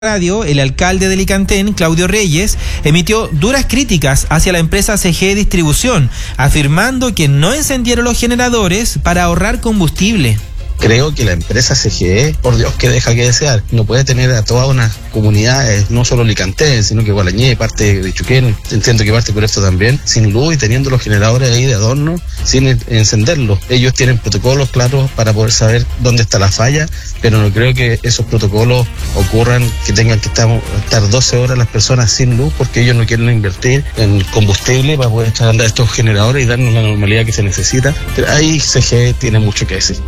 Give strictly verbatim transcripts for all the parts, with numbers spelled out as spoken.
Radio, el alcalde de Licantén, Claudio Reyes, emitió duras críticas hacia la empresa C G E Distribución, afirmando que no encendieron los generadores para ahorrar combustible. Creo que la empresa C G E, por Dios, que deja que desear. No puede tener a todas unas comunidades, no solo Licantén, sino que Gualañé, parte de Chuquén, entiendo que parte por esto también, sin luz y teniendo los generadores ahí de adorno, sin encenderlos. Ellos tienen protocolos claros para poder saber dónde está la falla, pero no creo que esos protocolos ocurran, que tengan que estar, estar doce horas las personas sin luz, porque ellos no quieren invertir en combustible para poder echar a andar estos generadores y darnos la normalidad que se necesita. Pero ahí C G E tiene mucho que decir.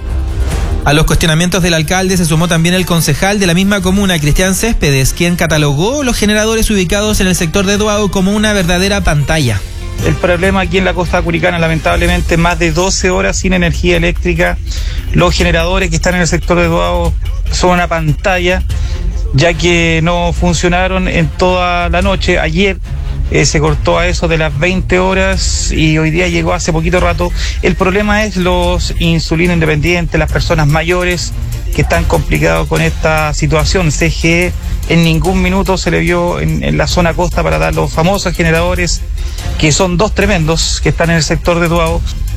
A los cuestionamientos del alcalde se sumó también el concejal de la misma comuna, Cristian Céspedes, quien catalogó los generadores ubicados en el sector de Duao como una verdadera pantalla. El problema aquí en la costa curicana, lamentablemente, más de doce horas sin energía eléctrica. Los generadores que están en el sector de Duao son una pantalla, ya que no funcionaron en toda la noche. Ayer Eh, se cortó a eso de las veinte horas y hoy día llegó hace poquito rato. El problema es los insulino independientes, las personas mayores que están complicados con esta situación. C G E en ningún minuto se le vio en, en la zona costa para dar los famosos generadores, que son dos tremendos que están en el sector de Duao.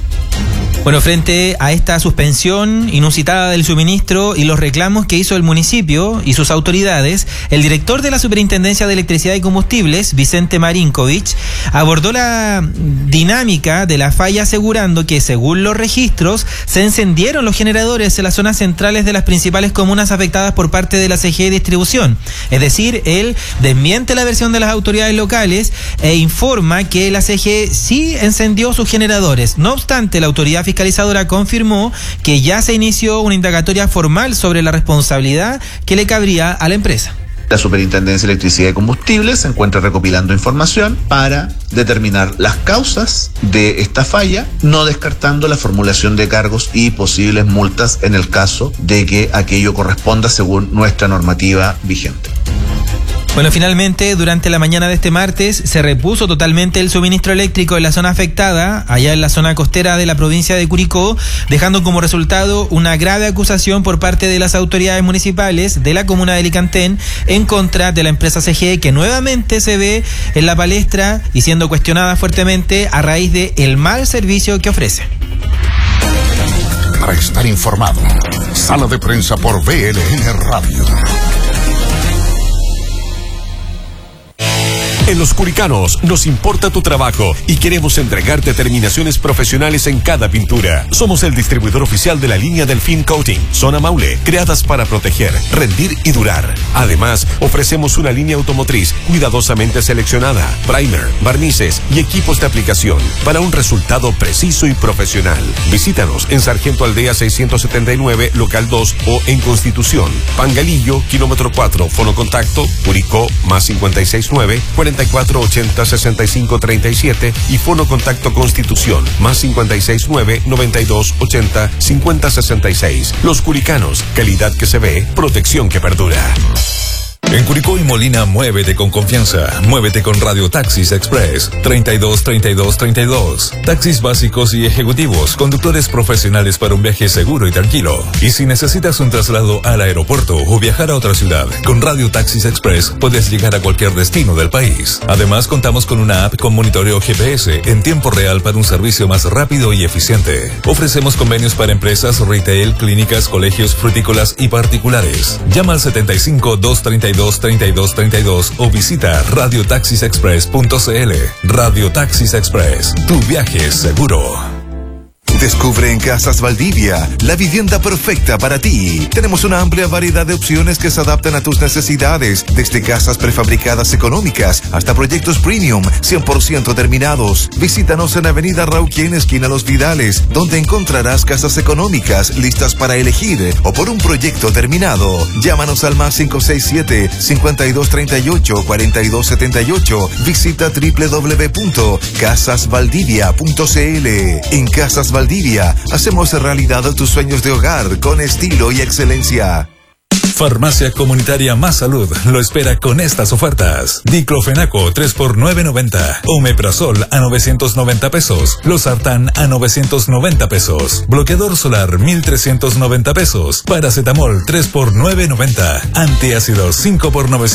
Bueno, frente a esta suspensión inusitada del suministro y los reclamos que hizo el municipio y sus autoridades, el director de la Superintendencia de Electricidad y Combustibles, Vicente Marinkovic, abordó la dinámica de la falla, asegurando que, según los registros, se encendieron los generadores en las zonas centrales de las principales comunas afectadas por parte de la C G E Distribución. Es decir, él desmiente la versión de las autoridades locales e informa que la C G E sí encendió sus generadores. No obstante, la autoridad fiscal fiscalizadora confirmó que ya se inició una indagatoria formal sobre la responsabilidad que le cabría a la empresa. La Superintendencia de Electricidad y Combustibles se encuentra recopilando información para determinar las causas de esta falla, no descartando la formulación de cargos y posibles multas en el caso de que aquello corresponda según nuestra normativa vigente. Bueno, finalmente, durante la mañana de este martes, se repuso totalmente el suministro eléctrico en la zona afectada, allá en la zona costera de la provincia de Curicó, dejando como resultado una grave acusación por parte de las autoridades municipales de la comuna de Licantén en contra de la empresa C G E, que nuevamente se ve en la palestra y siendo cuestionada fuertemente a raíz de el mal servicio que ofrece. Para estar informado, Sala de Prensa por B L N Radio. En Los Curicanos nos importa tu trabajo y queremos entregarte terminaciones profesionales en cada pintura. Somos el distribuidor oficial de la línea Delfín Coating, Zona Maule, creadas para proteger, rendir y durar. Además, ofrecemos una línea automotriz cuidadosamente seleccionada, primer, barnices y equipos de aplicación para un resultado preciso y profesional. Visítanos en Sargento Aldea seiscientos setenta y nueve, local dos o en Constitución, Pangalillo, kilómetro cuatro, fono contacto, Curicó, más cincuenta y seis nueve, cuarenta y cuatro ochenta sesenta y cinco treinta y siete y fono contacto Constitución, más cincuenta y seis nueve noventa y dos ochenta cincuenta sesenta y seis. Los Curicanos, calidad que se ve, protección que perdura. En Curicó y Molina, muévete con confianza. Muévete con Radio Taxis Express treinta y dos treinta y dos treinta y dos. Taxis básicos y ejecutivos, conductores profesionales para un viaje seguro y tranquilo. Y si necesitas un traslado al aeropuerto o viajar a otra ciudad, con Radio Taxis Express puedes llegar a cualquier destino del país. Además, contamos con una app con monitoreo G P S en tiempo real para un servicio más rápido y eficiente. Ofrecemos convenios para empresas, retail, clínicas, colegios, frutícolas y particulares. Llama al setenta y cinco dos treinta y dos treinta y dos treinta y dos o visita radio taxis express punto c l. Radio Taxis Express, tu viaje es seguro. Descubre en Casas Valdivia la vivienda perfecta para ti. Tenemos una amplia variedad de opciones que se adaptan a tus necesidades, desde casas prefabricadas económicas hasta proyectos premium cien por ciento terminados. Visítanos en Avenida Rauquén, esquina Los Vidales, donde encontrarás casas económicas listas para elegir o por un proyecto terminado. Llámanos al más cinco seis siete, cincuenta y dos treinta y ocho, cuarenta y dos setenta y ocho. Visita doble u doble u doble u punto casas valdivia punto c l. En Casas Valdivia hacemos realidad tus sueños de hogar con estilo y excelencia. Farmacia Comunitaria Más Salud lo espera con estas ofertas. Diclofenaco tres por nueve noventa. Omeprazol a novecientos noventa pesos. Losartán a novecientos noventa pesos. Bloqueador solar mil trescientos noventa pesos. Paracetamol tres por nueve noventa. Antiácidos cinco por novecientos